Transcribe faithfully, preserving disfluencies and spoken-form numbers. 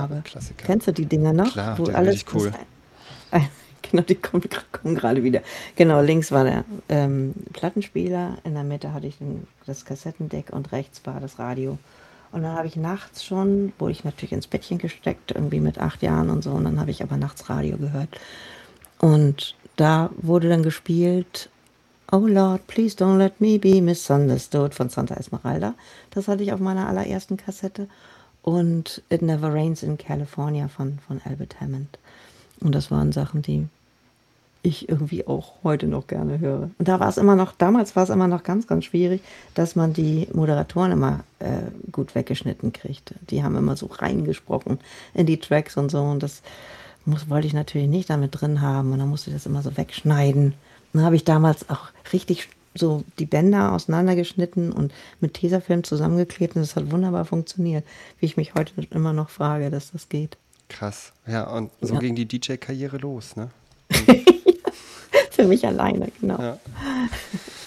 habe. Klassiker. Kennst du die Dinger noch? Klar, Wo die sind alles, richtig cool. was, genau, die kommen, kommen gerade wieder. Genau, links war der ähm, Plattenspieler, in der Mitte hatte ich den, das Kassettendeck und rechts war das Radio. Und dann habe ich nachts schon, wurde ich natürlich ins Bettchen gesteckt, irgendwie mit acht Jahren und so, und dann habe ich aber nachts Radio gehört. Und da wurde dann gespielt, Oh Lord, please don't let me be misunderstood von Santa Esmeralda. Das hatte ich auf meiner allerersten Kassette. Und It Never Rains in California von, von Albert Hammond. Und das waren Sachen, die ich irgendwie auch heute noch gerne höre. Und da war es immer noch, damals war es immer noch ganz, ganz schwierig, dass man die Moderatoren immer äh, gut weggeschnitten kriegte. Die haben immer so reingesprochen in die Tracks und so. Und das muss, wollte ich natürlich nicht damit drin haben. Und dann musste ich das immer so wegschneiden. Dann habe ich damals auch richtig so die Bänder auseinandergeschnitten und mit Tesafilm zusammengeklebt. Und das hat wunderbar funktioniert. Wie ich mich heute immer noch frage, dass das geht. Krass. Ja, und so Ja. ging die D J-Karriere los, ne? Für mich alleine, genau. Ja.